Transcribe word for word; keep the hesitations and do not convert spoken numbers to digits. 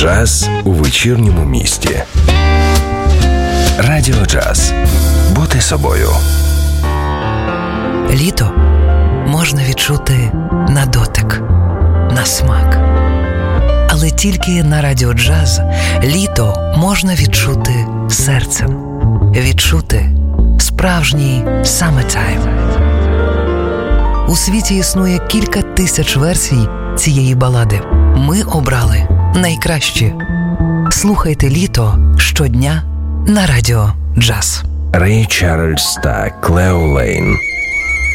Джаз у вечірньому місті. Радіо Джаз. Бути собою. Літо можна відчути на дотик, на смак. Але тільки на Радіо Джаз літо можна відчути серцем. Відчути справжній summertime. У світі існує кілька тисяч версій цієї балади. Ми обрали найкращі. Слухайте літо щодня на Радіо Джаз. Рей Чарльз та Клео Лейн.